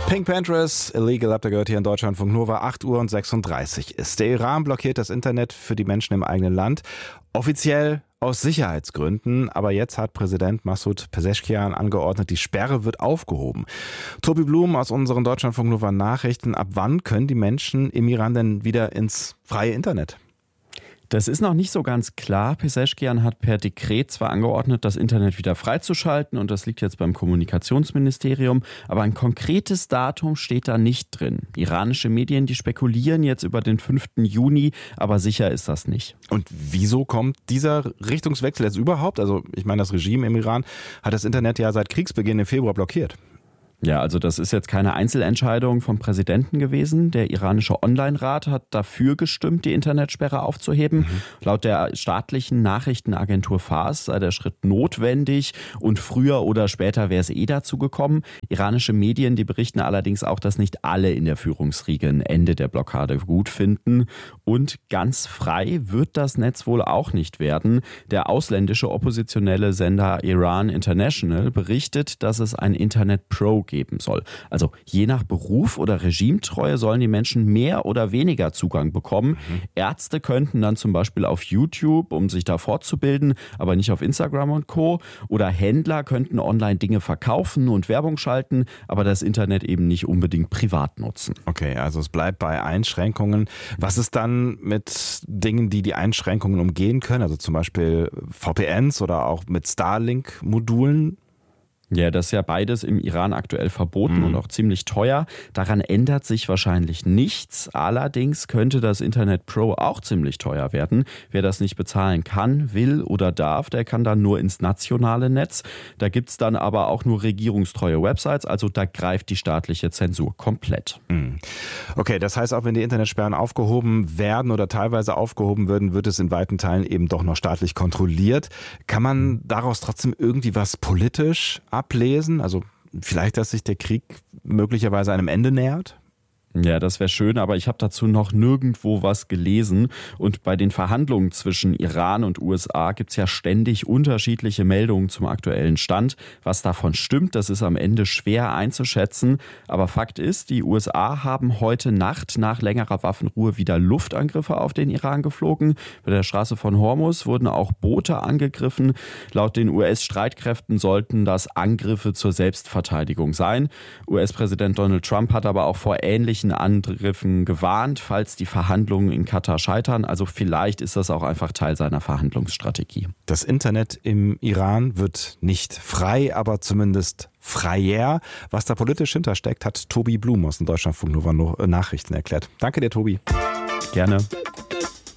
Pink Panthers, Illegal Up, der gehört hier in Deutschlandfunk Nova, 8:36 Uhr ist. Der Iran blockiert das Internet für die Menschen im eigenen Land. Offiziell aus Sicherheitsgründen, aber jetzt hat Präsident Massoud Pezeshkian angeordnet, die Sperre wird aufgehoben. Tobi Blum aus unseren Deutschlandfunk Nova Nachrichten. Ab wann können die Menschen im Iran denn wieder ins freie Internet? Das ist noch nicht so ganz klar. Pezeshkian hat per Dekret zwar angeordnet, das Internet wieder freizuschalten, und das liegt jetzt beim Kommunikationsministerium, aber ein konkretes Datum steht da nicht drin. Iranische Medien, die spekulieren jetzt über den 5. Juni, aber sicher ist das nicht. Und wieso kommt dieser Richtungswechsel jetzt überhaupt? Also ich meine, das Regime im Iran hat das Internet ja seit Kriegsbeginn im Februar blockiert. Ja, also das ist jetzt keine Einzelentscheidung vom Präsidenten gewesen. Der iranische Online-Rat hat dafür gestimmt, die Internetsperre aufzuheben. Laut der staatlichen Nachrichtenagentur Fars sei der Schritt notwendig und früher oder später wäre es dazu gekommen. Iranische Medien, die berichten allerdings auch, dass nicht alle in der Führungsriege ein Ende der Blockade gut finden. Und ganz frei wird das Netz wohl auch nicht werden. Der ausländische oppositionelle Sender Iran International berichtet, dass es ein Internet Pro geben soll. Also je nach Beruf oder Regimetreue sollen die Menschen mehr oder weniger Zugang bekommen. Ärzte könnten dann zum Beispiel auf YouTube, um sich da fortzubilden, aber nicht auf Instagram und Co. Oder Händler könnten online Dinge verkaufen und Werbung schalten, aber das Internet eben nicht unbedingt privat nutzen. Okay, also es bleibt bei Einschränkungen. Was ist dann mit Dingen, die die Einschränkungen umgehen können? Also zum Beispiel VPNs oder auch mit Starlink-Modulen? Ja, das ist ja beides im Iran aktuell verboten und auch ziemlich teuer. Daran ändert sich wahrscheinlich nichts. Allerdings könnte das Internet Pro auch ziemlich teuer werden. Wer das nicht bezahlen kann, will oder darf, der kann dann nur ins nationale Netz. Da gibt's dann aber auch nur regierungstreue Websites, also da greift die staatliche Zensur komplett. Okay, das heißt, auch wenn die Internetsperren aufgehoben werden oder teilweise aufgehoben würden, wird es in weiten Teilen eben doch noch staatlich kontrolliert. Kann man daraus trotzdem irgendwie was politisch ablesen? Also vielleicht, dass sich der Krieg möglicherweise einem Ende nähert? Ja, das wäre schön, aber ich habe dazu noch nirgendwo was gelesen. Und bei den Verhandlungen zwischen Iran und USA gibt's ja ständig unterschiedliche Meldungen zum aktuellen Stand. Was davon stimmt, das ist am Ende schwer einzuschätzen. Aber Fakt ist, die USA haben heute Nacht nach längerer Waffenruhe wieder Luftangriffe auf den Iran geflogen. Bei der Straße von Hormuz wurden auch Boote angegriffen. Laut den US-Streitkräften sollten das Angriffe zur Selbstverteidigung sein. US-Präsident Donald Trump hat aber auch vor ähnlichen Angriffen gewarnt, falls die Verhandlungen in Katar scheitern. Also vielleicht ist das auch einfach Teil seiner Verhandlungsstrategie. Das Internet im Iran wird nicht frei, aber zumindest freier. Was da politisch hintersteckt, hat Tobi Blum aus den Deutschlandfunk Nova Nachrichten erklärt. Danke dir, Tobi. Gerne.